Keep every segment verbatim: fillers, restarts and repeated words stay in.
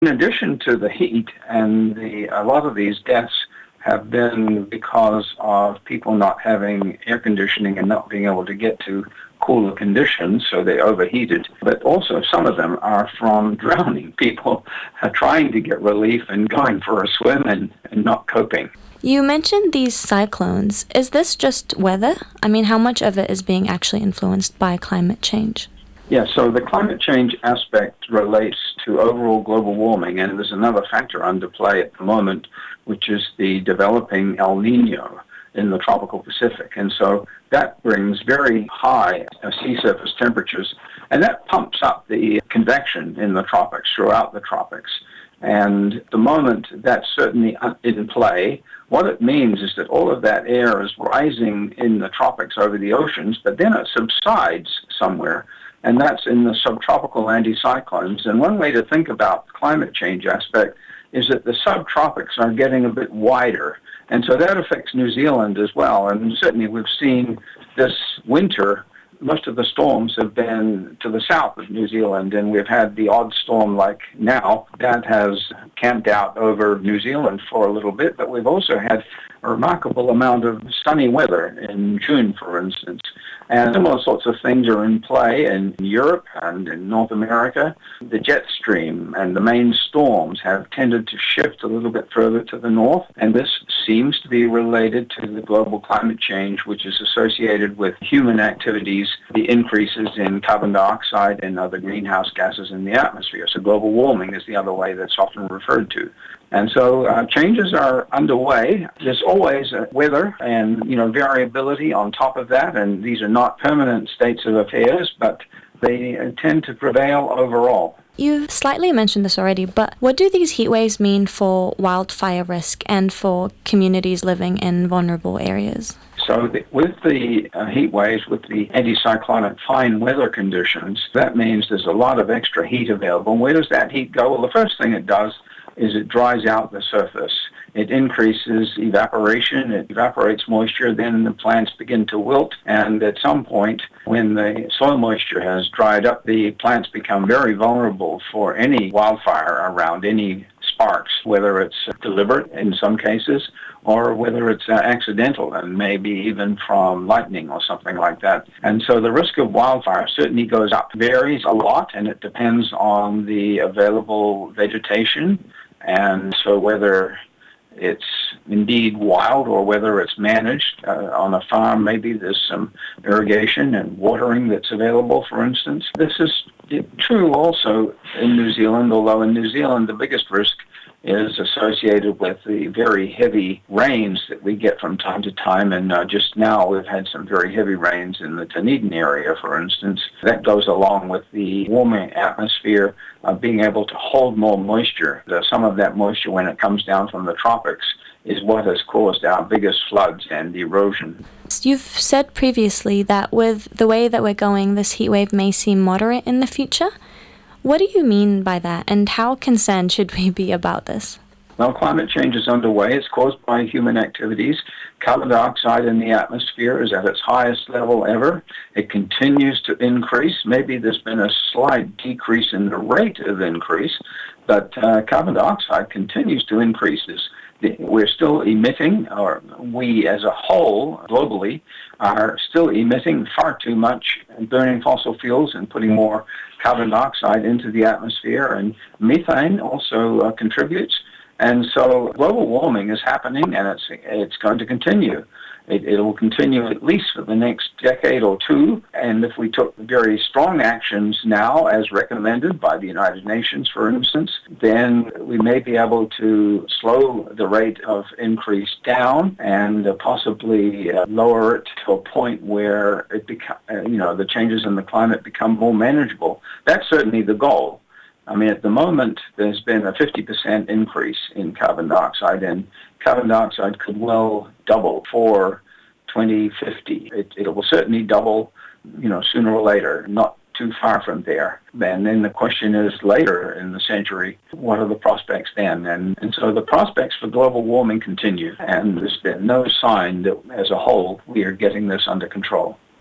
In addition to the heat, and the, a lot of these deaths have been because of people not having air conditioning and not being able to get to cooler conditions, so they overheated. But also some of them are from drowning. People are trying to get relief and going for a swim and, and not coping. You mentioned these cyclones. Is this just weather? I mean, how much of it is being actually influenced by climate change? Yeah, so the climate change aspect relates to overall global warming, and there's another factor under play at the moment, which is the developing El Nino in the tropical Pacific. And so that brings very high uh, sea surface temperatures, and that pumps up the convection in the tropics, throughout the tropics. And at the moment, that's certainly in play. What it means is that all of that air is rising in the tropics over the oceans, but then it subsides somewhere, and that's in the subtropical anticyclones. And one way to think about the climate change aspect is that the subtropics are getting a bit wider, and so that affects New Zealand as well. And certainly we've seen this winter, most of the storms have been to the south of New Zealand, and we've had the odd storm like now that has camped out over New Zealand for a little bit, but we've also had a remarkable amount of sunny weather in June, for instance. And similar sorts of things are in play in Europe and in North America. The jet stream and the main storms have tended to shift a little bit further to the north, and this seems to be related to the global climate change, which is associated with human activities, the increases in carbon dioxide and other greenhouse gases in the atmosphere. So global warming is the other way that's often referred to. And so uh, changes are underway. There's always uh, weather and, you know, variability on top of that, and these are not permanent states of affairs, but they uh, tend to prevail overall. You've slightly mentioned this already, but what do these heat waves mean for wildfire risk and for communities living in vulnerable areas? So the, with the uh, heat waves, with the anticyclonic fine weather conditions, that means there's a lot of extra heat available. And where does that heat go? Well, the first thing it does is it dries out the surface. It increases evaporation, it evaporates moisture, then the plants begin to wilt, and at some point, when the soil moisture has dried up, the plants become very vulnerable for any wildfire around, any sparks, whether it's deliberate in some cases, or whether it's uh, accidental and maybe even from lightning or something like that. And so the risk of wildfire certainly goes up, varies a lot, and it depends on the available vegetation. And so whether it's indeed wild or whether it's managed uh, on a farm, maybe there's some irrigation and watering that's available, for instance. This is true also in New Zealand, although in New Zealand the biggest risk is associated with the very heavy rains that we get from time to time. And uh, just now we've had some very heavy rains in the Dunedin area, for instance. That goes along with the warming atmosphere uh, being able to hold more moisture. The, some of that moisture, when it comes down from the tropics, is what has caused our biggest floods and erosion. You've said previously that with the way that we're going, this heat wave may seem moderate in the future. What do you mean by that, and how concerned should we be about this? Well, climate change is underway. It's caused by human activities. Carbon dioxide in the atmosphere is at its highest level ever. It continues to increase. Maybe there's been a slight decrease in the rate of increase, but uh, carbon dioxide continues to increase. We're still emitting, or we as a whole globally are still emitting far too much, burning fossil fuels and putting more carbon dioxide into the atmosphere, and methane also uh, contributes. And so global warming is happening, and it's it's going to continue. It, it will continue at least for the next decade or two. And if we took very strong actions now, as recommended by the United Nations, for instance, then we may be able to slow the rate of increase down and uh, possibly uh, lower it to a point where it beca- uh, you know, the changes in the climate become more manageable. That's certainly the goal. I mean, at the moment, there's been a fifty percent increase in carbon dioxide, and carbon dioxide could well double for twenty fifty. It, it will certainly double, you know, sooner or later, not too far from there. And then the question is later in the century, what are the prospects then? And, and so the prospects for global warming continue, and there's been no sign that as a whole we are getting this under control.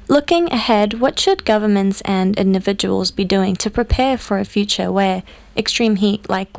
Looking ahead, what should governments and individuals be doing to prepare for a future where extreme heat like